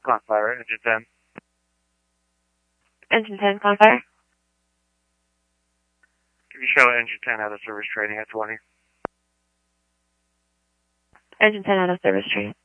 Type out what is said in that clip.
Clockfire, engine 10. Engine 10, Clockfire. Can you show engine 10 out of service training at 20? Engine 10 out of service training.